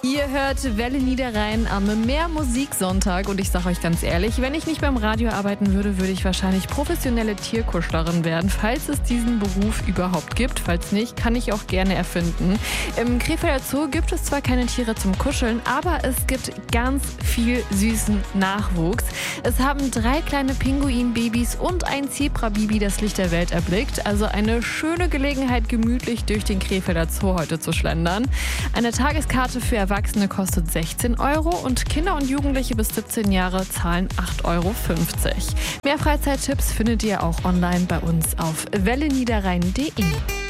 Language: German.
Ihr hört Welle Niederrhein am Meermusiksonntag und ich sage euch ganz ehrlich, wenn ich nicht beim Radio arbeiten würde, würde ich wahrscheinlich professionelle Tierkuschlerin werden, falls es diesen Beruf überhaupt gibt. Falls nicht, kann ich auch gerne erfinden. Im Krefelder Zoo gibt es zwar keine Tiere zum Kuscheln, aber es gibt ganz viel süßen Nachwuchs. Es haben 3 kleine Pinguinbabys und ein Zebrababy das Licht der Welt erblickt. Also eine schöne Gelegenheit, gemütlich durch den Krefelder Zoo heute zu schlendern. Eine Tageskarte für Erwachsene kostet 16 Euro und Kinder und Jugendliche bis 17 Jahre zahlen 8,50 Euro. Mehr Freizeittipps findet ihr auch online bei uns auf welleniederrhein.de.